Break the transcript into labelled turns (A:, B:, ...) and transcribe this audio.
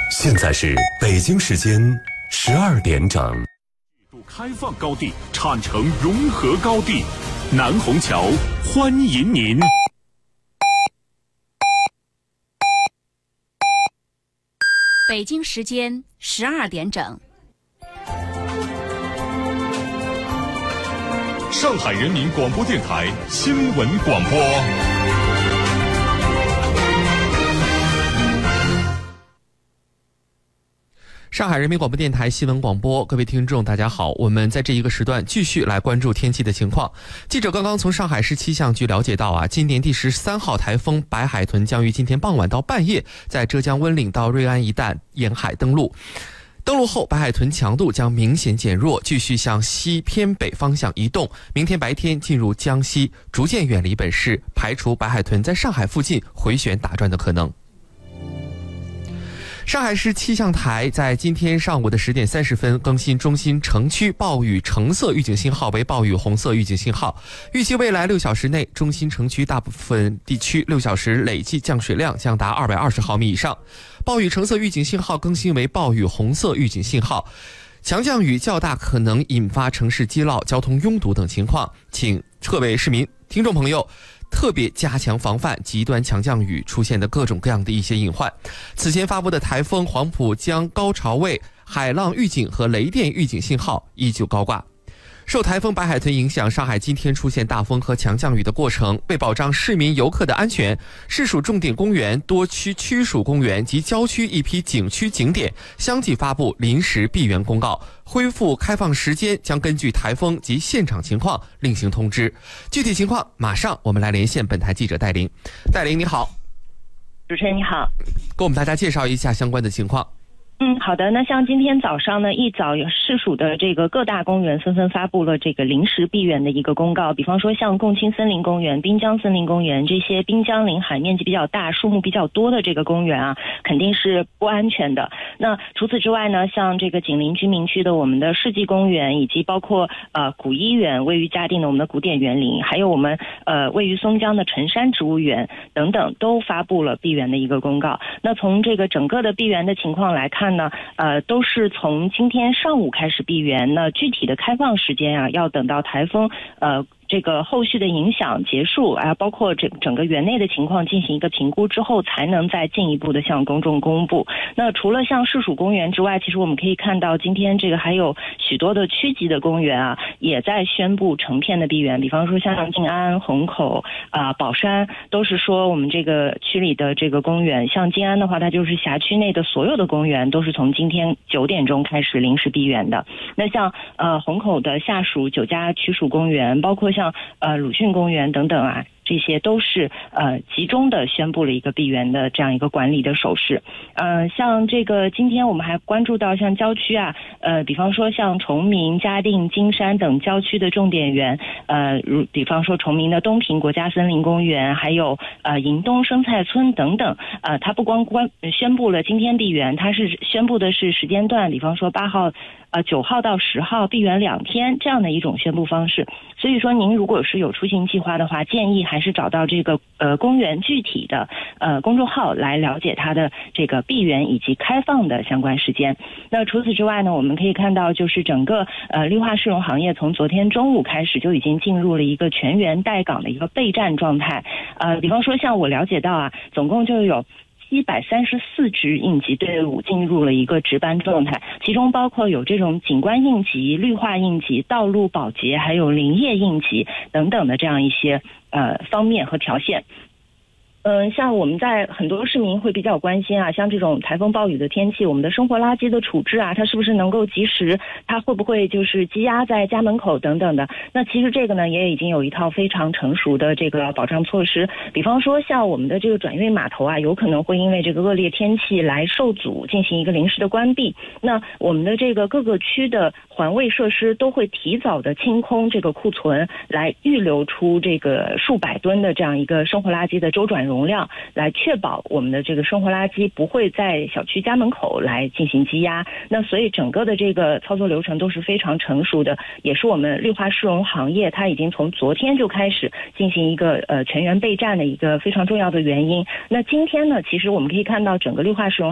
A: 现在是北京时间12点整。
B: 开放高地，产城融合高地，南虹桥欢迎您。
C: 北京时间12点整。
B: 上海人民广播电台新闻广播。
D: 上海人民广播电台新闻广播，各位听众大家好，我们在这一个时段继续来关注天气的情况。记者刚刚从上海市气象局了解到今年第13号台风白海豚将于今天傍晚到半夜在浙江温岭到瑞安一带沿海登陆。登陆后，白海豚强度将明显减弱，继续向西偏北方向移动。明天白天进入江西，逐渐远离本市，排除白海豚在上海附近回旋打转的可能。上海市气象台在今天上午的10点30分更新中心城区暴雨橙色预警信号为暴雨红色预警信号，预计未来6小时内，中心城区大部分地区6小时累计降水量将达220毫米以上。暴雨橙色预警信号更新为暴雨红色预警信号，强降雨较大可能引发城市积涝、交通拥堵等情况，请各位市民、听众朋友特别加强防范极端强降雨出现的各种各样的一些隐患。此前发布的台风黄浦江高潮位海浪预警和雷电预警信号依旧高挂。受台风白海豚影响，上海今天出现大风和强降雨的过程。为保障市民游客的安全，市属重点公园、多区区属公园及郊区一批景区景点相继发布临时闭园公告，恢复开放时间将根据台风及现场情况另行通知。具体情况马上我们来连线本台记者戴琳。戴琳你好。
E: 主持人你好，
D: 给我们大家介绍一下相关的情况。
E: 好的。那像今天早上呢，一早有市属的这个各大公园纷纷发布了这个临时闭园的一个公告。比方说像共青森林公园、滨江森林公园这些滨江临海面积比较大、数目比较多的这个公园肯定是不安全的。那除此之外呢，像这个紧邻居民区的我们的世纪公园，以及包括古一园位于嘉定的我们的古典园林，还有我们位于松江的辰山植物园等等，都发布了闭园的一个公告。那从这个整个的闭园的情况来看呢，都是从今天上午开始闭园。那具体的开放时间要等到台风这个后续的影响结束包括整个园内的情况进行一个评估之后，才能再进一步的向公众公布。那除了像市属公园之外，其实我们可以看到今天这个还有许多的区级的公园也在宣布成片的闭园。比方说像静安、虹口宝山，都是说我们这个区里的这个公园。像静安的话，它就是辖区内的所有的公园都是从今天9点钟开始临时闭园的。那像虹口的下属9家区属公园，包括像鲁迅公园等等这些都是集中的宣布了一个闭园的这样一个管理的手势。像这个今天我们还关注到像郊区比方说像崇明、嘉定、金山等郊区的重点园，比方说崇明的东平国家森林公园，还有迎东生态村等等。它不光宣布了今天闭园，它是宣布的是时间段，比方说8号、9号到10号闭园2天这样的一种宣布方式。所以说您如果是有出行计划的话，建议还是找到这个公园具体的公众号来了解它的这个闭园以及开放的相关时间。那除此之外呢，我们可以看到就是整个绿化市容行业从昨天中午开始就已经进入了一个全员待岗的一个备战状态。比方说像我了解到总共就有734支应急队伍进入了一个值班状态，其中包括有这种景观应急、绿化应急、道路保洁，还有林业应急等等的这样一些方面和条线。像我们在很多市民会比较关心像这种台风暴雨的天气，我们的生活垃圾的处置它是不是能够及时，它会不会就是积压在家门口等等的。那其实这个呢也已经有一套非常成熟的这个保障措施。比方说像我们的这个转运码头有可能会因为这个恶劣天气来受阻，进行一个临时的关闭。那我们的这个各个区的环卫设施都会提早的清空这个库存，来预留出这个数百吨的这样一个生活垃圾的周转容量，来确保我们的这个生活垃圾不会在小区家门口来进行积压。那所以整个的这个操作流程都是非常成熟的，也是我们绿化市容行业它已经从昨天就开始进行一个全员备战的一个非常重要的原因。那今天呢，其实我们可以看到整个绿化市容